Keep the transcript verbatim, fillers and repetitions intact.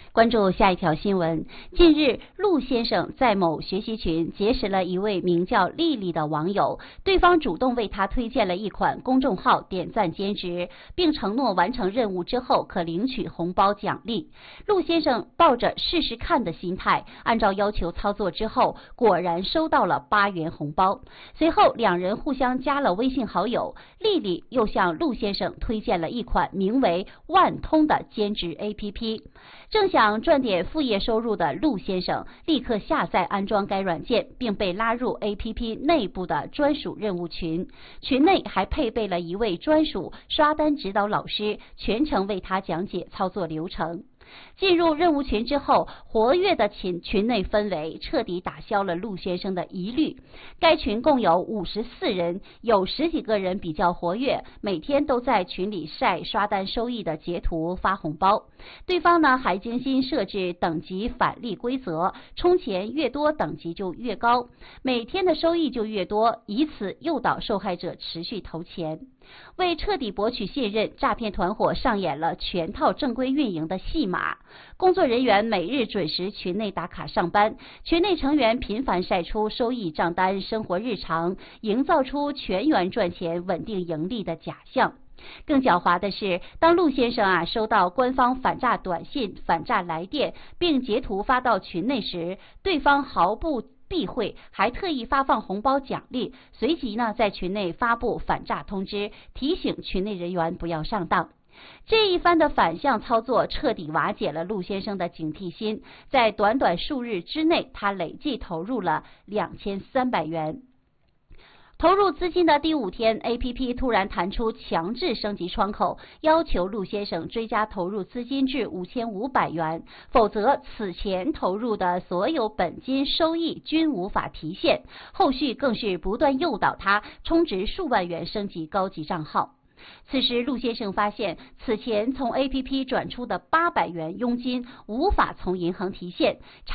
关注下一条新闻。近日，陆先生在某学习群结识了一位名叫丽丽的网友，对方主动为他推荐了一款公众号点赞兼职，并承诺完成任务之后可领取红包奖励。陆先生抱着试试看的心态，按照要求操作之后，果然收到了八元红包。随后，两人互相加了微信好友，丽丽又向陆先生推荐了一款名为万通的兼职 A P P。正想赚点副业收入的陆先生立刻下载安装该软件，并被拉入 A P P 内部的专属任务群，群内还配备了一位专属刷单指导老师，全程为他讲解操作流程。进入任务群之后，活跃的群群内氛围彻底打消了陆先生的疑虑。该群共有五十四人，有十几个人比较活跃，每天都在群里晒刷单收益的截图发红包。对方呢还精心设置等级返利规则，充钱越多等级就越高，每天的收益就越多，以此诱导受害者持续投钱。为彻底博取信任，诈骗团伙上演了全套正规运营的戏码。工作人员每日准时群内打卡上班，群内成员频繁晒出收益账单、生活日常，营造出全员赚钱、稳定盈利的假象。更狡猾的是，当陆先生啊收到官方反诈短信、反诈来电，并截图发到群内时，对方毫不避讳，还特意发放红包奖励，随即呢在群内发布反诈通知，提醒群内人员不要上当。这一番的反向操作彻底瓦解了陆先生的警惕心，在短短数日之内，他累计投入了两千三百元。投入资金的第五天 ，A P P 突然弹出强制升级窗口，要求陆先生追加投入资金至五千五百元，否则此前投入的所有本金收益均无法提现。后续更是不断诱导他充值数万元升级高级账号。此时，陆先生发现此前从 A P P 转出的八百元佣金无法从银行提现。